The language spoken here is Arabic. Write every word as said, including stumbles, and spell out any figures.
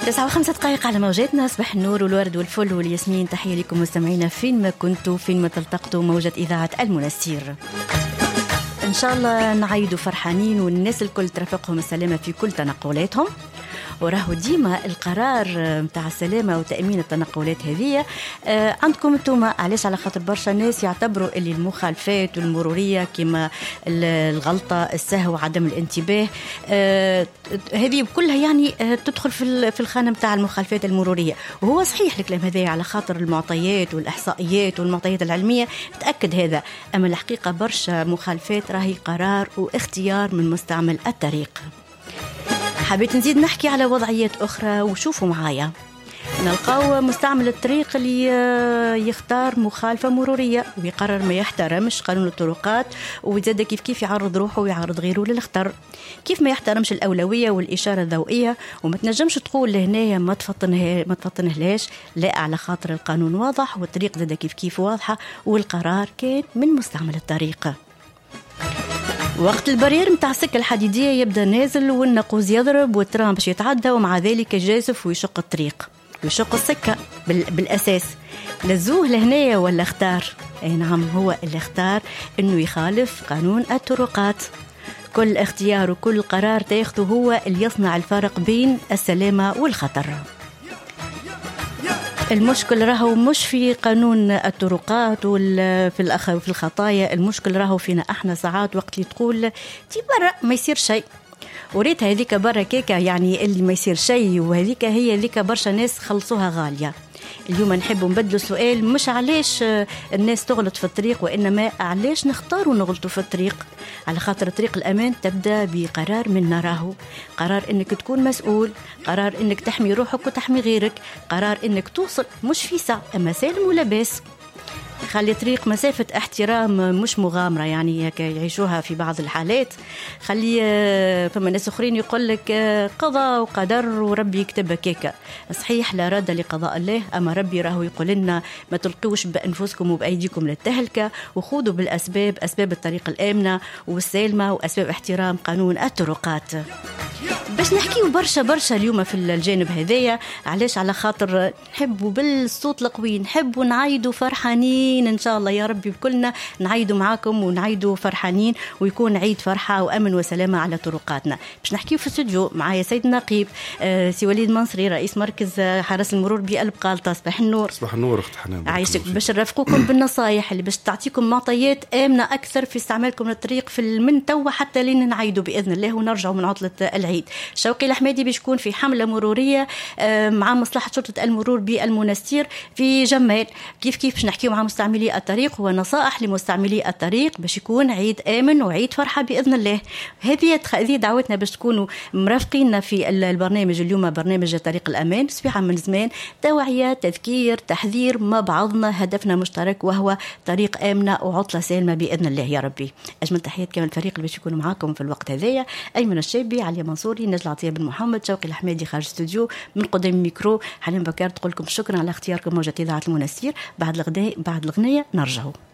تسعة وخمسة دقائق على موجاتنا. صباح النور والورد والفل والياسمين. تحية لكم مستمعينا فين ما كنتوا، فين ما تلتقطوا موجة إذاعة المنستير. إن شاء الله نعيدوا فرحانين والناس الكل ترافقهم السلامة في كل تنقلاتهم. وراهو ديما القرار متاع السلامة وتأمين التنقلات هذه آه عندكم انتم. علاش؟ على خاطر برشا ناس يعتبروا اللي المخالفات المرورية كما الغلطة، السهو، عدم الانتباه آه هذه كلها يعني آه تدخل في في الخانة متاع المخالفات المرورية. وهو صحيح الكلام هذا على خاطر المعطيات والإحصائيات والمعطيات العلمية تأكد هذا. أما الحقيقة برشا مخالفات راهي قرار واختيار من مستعمل الطريق. حبيت نزيد نحكي على وضعيات أخرى وشوفوا معايا. نلقاو مستعمل الطريق اللي يختار مخالفة مرورية ويقرر ما يحترمش قانون الطرقات، ويزاد كيف كيف يعرض روحه ويعرض غيره للخطر، كيف ما يحترمش الأولوية والإشارة الضوئية. وما تنجمش تقول لهنايا ما تفطنه ما تفطنهلاش، لا، على خاطر القانون واضح والطريق زاد كيف كيف واضحة والقرار كان من مستعمل الطريق. وقت البرير متاع السكة الحديدية يبدأ نازل والنقوز يضرب والترام باش يتعدى، ومع ذلك جازف ويشق الطريق ويشق السكة بالأساس. لزوه لهنايا ولا اختار؟ اي نعم، هو اللي اختار انه يخالف قانون الطرقات. كل اختيار وكل قرار تاخذه هو اللي يصنع الفرق بين السلامة والخطر. المشكل راهو مش في قانون الطرقات وفي الأخ في الخطايا، المشكل راهو فينا احنا ساعات وقت اللي تقول تي برا ما يصير شيء، وريت هذيك برا كيكا يعني اللي ما يصير شيء، وهذيك هي ذيك برشا ناس خلصوها غالية. اليوم نحب نبدلوا السؤال، مش علاش الناس تغلط في الطريق، وإنما علاش نختاروا نغلطوا في الطريق. على خاطر طريق الأمان تبدأ بقرار من نراه، قرار إنك تكون مسؤول، قرار إنك تحمي روحك وتحمي غيرك، قرار إنك توصل مش في ساعة أما سالم ولا باس. خلي طريق مسافة احترام مش مغامرة يعني يعيشوها في بعض الحالات. خلي فما ناس أخرين يقول لك قضاء وقدر وربي يكتب كيكا. صحيح لا رد لقضاء الله، أما ربي راهو يقول لنا ما تلقوش بأنفسكم وبأيديكم للتهلكة، وخذوا بالأسباب، أسباب الطريق الآمنة والسالمة وأسباب احترام قانون الطرقات. باش نحكيو برشا برشا اليوم في الجانب هذايا. علاش؟ على خاطر نحبوا بالصوت القوي، نحبوا نعيدوا فرحانين إن شاء الله يا ربي بكلنا نعيدوا معاكم ونعيدوا فرحانين ويكون عيد فرحة وأمن وسلامة على طرقاتنا. باش نحكيو في الاستوديو معايا سيد النقيب آه سي وليد منصري، رئيس مركز حرس المرور بقلب قالطة. صباح النور. صباح النور أخت حنان، عايشك. باش نرافقوكم بالنصايح اللي باش تعطيكم معطيات آمنة أكثر في استعمالكم للطريق في من توا حتى لين نعيدوا بإذن الله ونرجعوا من عطلة العيد. شوقي الحمادي باش يكون في حملة مرورية مع مصلحة شرطة المرور بالمنستير في جمال. كيف كيف باش نحكيو مع مستعملي الطريق ونصائح لمستعملي الطريق باش يكون عيد آمن وعيد فرحة بإذن الله. هذه هذه دعوتنا باش تكونوا مرافقيننا في البرنامج اليوم، برنامج طريق الأمان. سبيعة من زمان توعية، تذكير، تحذير مع بعضنا، هدفنا مشترك وهو طريق آمنة وعطلة سالمة بإذن الله يا ربي. أجمل تحيات كمان الفريق اللي باش يكونوا معاكم في الوقت هذايا: أيمن الشابي، علي منصوري، نجل عطية بن محمد، شوقي الحمادي خارج استوديو، من قدام الميكرو حنان بكار. تقول لكم شكرا على اختياركم موجة إذاعة المنستير. بعد الغناء بعد الغنية نرجعوا.